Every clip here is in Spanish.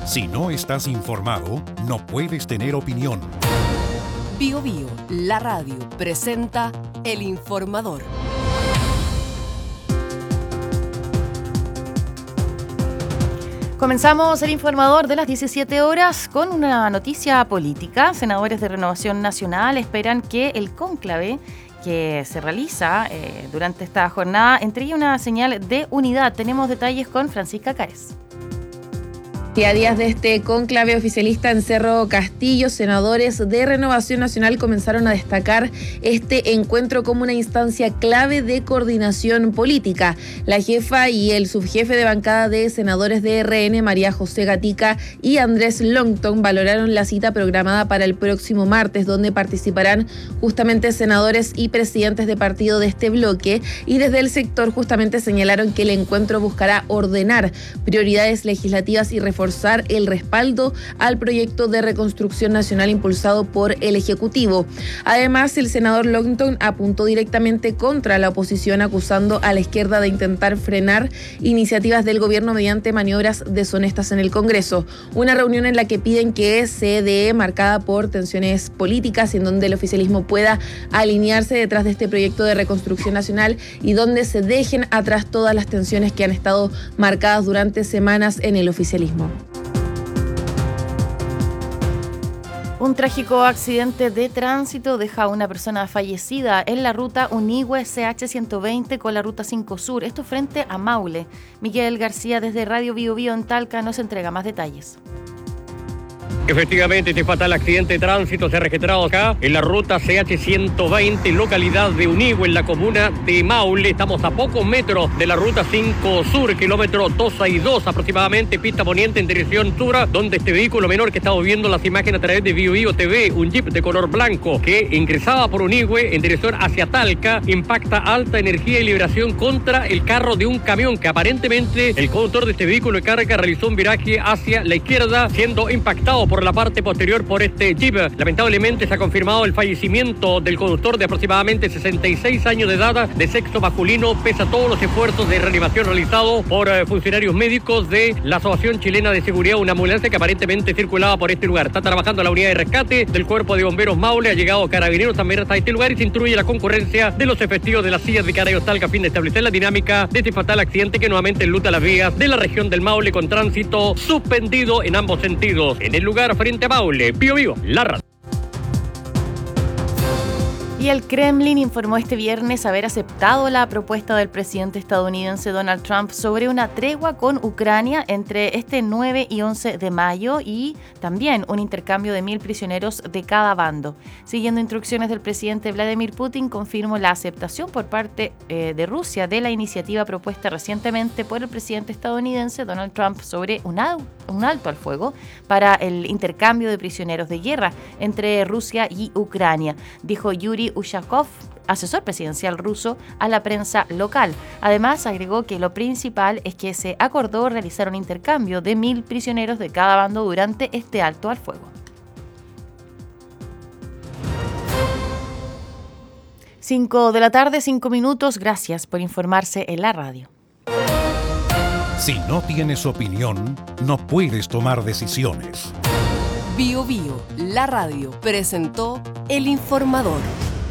Si no estás informado, no puedes tener opinión. Bío Bío, la radio, presenta El Informador. Comenzamos El Informador de las 17 horas con una noticia política. Senadores de Renovación Nacional esperan que el cónclave que se realiza durante esta jornada entregue una señal de unidad. Tenemos detalles con Francisca Cárez. Y a días de este cónclave oficialista en Cerro Castillo, senadores de Renovación Nacional comenzaron a destacar este encuentro como una instancia clave de coordinación política. La jefa y el subjefe de bancada de senadores de RN, María José Gatica y Andrés Longton, valoraron la cita programada para el próximo martes, donde participarán justamente senadores y presidentes de partido de este bloque, y desde el sector justamente señalaron que el encuentro buscará ordenar prioridades legislativas y reforzar el respaldo al proyecto de reconstrucción nacional impulsado por el Ejecutivo. Además, el senador Longton apuntó directamente contra la oposición, acusando a la izquierda de intentar frenar iniciativas del gobierno mediante maniobras deshonestas en el Congreso. Una reunión en la que piden que se dé marcada por tensiones políticas, en donde el oficialismo pueda alinearse detrás de este proyecto de reconstrucción nacional y donde se dejen atrás todas las tensiones que han estado marcadas durante semanas en el oficialismo. Un trágico accidente de tránsito deja a una persona fallecida en la ruta Unihue CH120 con la ruta 5 Sur, esto frente a Maule. Miguel García desde Radio Bío Bío en Talca nos entrega más detalles. Efectivamente, este fatal accidente de tránsito se ha registrado acá en la ruta CH120, localidad de Unihue, en la comuna de Maule. Estamos a pocos metros de la ruta 5 Sur, kilómetro 262 aproximadamente, pista poniente en dirección sur, donde este vehículo menor que estamos viendo las imágenes a través de Bío Bío TV, un jeep de color blanco que ingresaba por Unihue en dirección hacia Talca, impacta alta energía y liberación contra el carro de un camión que aparentemente el conductor de este vehículo de carga realizó un viraje hacia la izquierda, siendo impactado por la parte posterior por este jeep. Lamentablemente se ha confirmado el fallecimiento del conductor de aproximadamente 66 años de edad, de sexo masculino, pese a todos los esfuerzos de reanimación realizados por funcionarios médicos de la Asociación Chilena de Seguridad. Una ambulancia que aparentemente circulaba por este lugar. Está trabajando la unidad de rescate del Cuerpo de Bomberos Maule, ha llegado Carabineros también hasta este lugar y se instruye la concurrencia de los efectivos de las sillas de Carabineros Talca a fin de establecer la dinámica de este fatal accidente que nuevamente enluta las vías de la región del Maule, con tránsito suspendido en ambos sentidos. En el lugar frente a Maule, Bío Bío, la radio. Y el Kremlin informó este viernes haber aceptado la propuesta del presidente estadounidense Donald Trump sobre una tregua con Ucrania entre este 9 y 11 de mayo y también un intercambio de 1.000 prisioneros de cada bando. Siguiendo instrucciones del presidente Vladimir Putin, confirmó la aceptación por parte de Rusia de la iniciativa propuesta recientemente por el presidente estadounidense Donald Trump sobre un alto al fuego para el intercambio de prisioneros de guerra entre Rusia y Ucrania, dijo Yuri Ushakov, asesor presidencial ruso, a la prensa local. Además, agregó que lo principal es que se acordó realizar un intercambio de 1.000 prisioneros de cada bando durante este alto al fuego. 5 de la tarde, 5 minutos. Gracias por informarse en la radio. Si no tienes opinión, no puedes tomar decisiones. Bío Bío, la radio, presentó El Informador.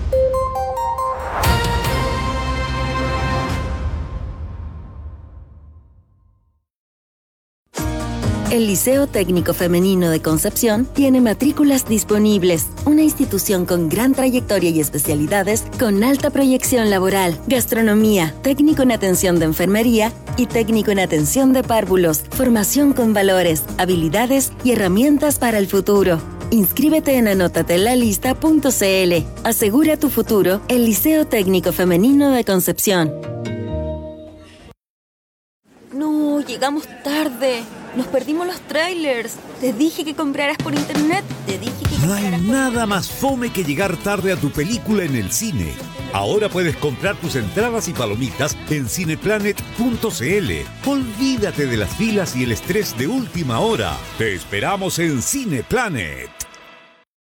El Liceo Técnico Femenino de Concepción tiene matrículas disponibles, una institución con gran trayectoria y especialidades con alta proyección laboral, gastronomía, técnico en atención de enfermería y técnico en atención de párvulos, formación con valores, habilidades y herramientas para el futuro. Inscríbete en anotatelalista.cl. Asegura tu futuro, el Liceo Técnico Femenino de Concepción. No, llegamos tarde. Nos perdimos los trailers. Te dije que compraras por internet. No hay nada más fome que llegar tarde a tu película en el cine. Ahora puedes comprar tus entradas y palomitas en cineplanet.cl. Olvídate de las filas y el estrés de última hora. Te esperamos en Cineplanet.